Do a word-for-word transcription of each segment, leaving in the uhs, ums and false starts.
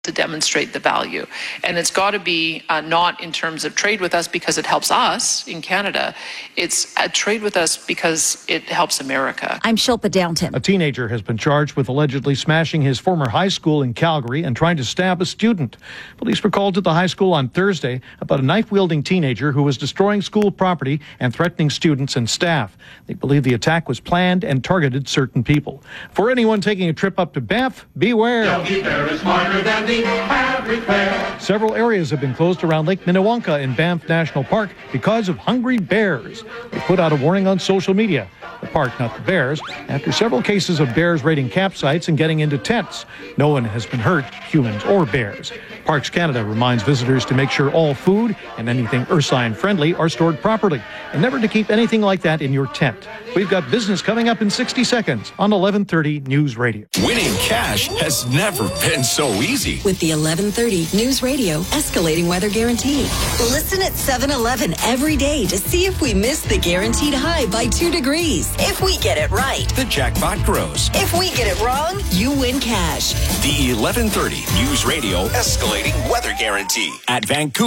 to demonstrate the value. And it's got to be uh, not in terms of trade with us because it helps us in Canada. It's a trade with us because it helps America. I'm Shilpa Downton. A teenager has been charged with allegedly smashing his former high school in Calgary and trying to stab a student. Police were called to the high school on Thursday about a knife-wielding teenager who was destroying school property and threatening students and staff. They believe the attack was planned and targeted certain people. For anyone taking a trip up to Banff, beware. Yogi Bear is smarter than the average bear. Several areas have been closed around Lake Minnewanka in Banff National Park because of hungry bears. They put out a warning on social media. The park, not the bears, after several cases of bears raiding campsites and getting into tents. No one has been hurt, humans or bears. Parks Canada reminds visitors to make sure all food and anything ursine-friendly are stored properly, and never to keep anything like that in your tent. We've got business coming up in sixty seconds on eleven thirty News Radio. Winning cash has never been so easy. With the eleven thirty News Radio Escalating Weather Guarantee. Listen at seven eleven every day to see if we miss the guaranteed high by two degrees. If we get it right, the jackpot grows. If we get it wrong, you win cash. The eleven thirty News Radio Escalating Weather Guarantee at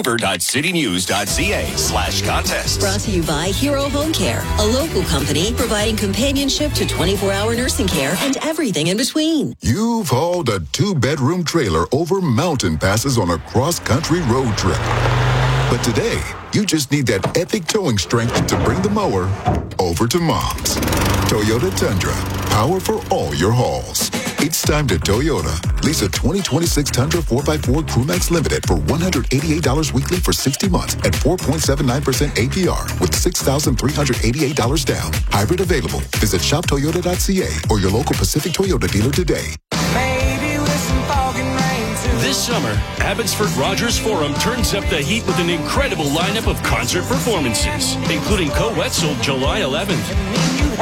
vancouver.citynews.ca slash contest. Brought to you by Hero Home Care, a local company providing companionship to twenty-four hour nursing care and everything in between. You've hauled a two-bedroom trailer over mountain passes on a cross-country road trip. But today, you just need that epic towing strength to bring the mower over to Mom's. Toyota Tundra, power for all your hauls. It's time to Toyota. Lease a twenty twenty-six Tundra four by four Crewmax Limited for one hundred eighty-eight dollars weekly for sixty months at four point seven nine percent A P R with six thousand three hundred eighty-eight dollars down. Hybrid available. Visit shop toyota dot c a or your local Pacific Toyota dealer today. Maybe with some fog and rain too. This summer, Abbotsford Rogers Forum turns up the heat with an incredible lineup of concert performances, including Co-Wetzel July eleventh.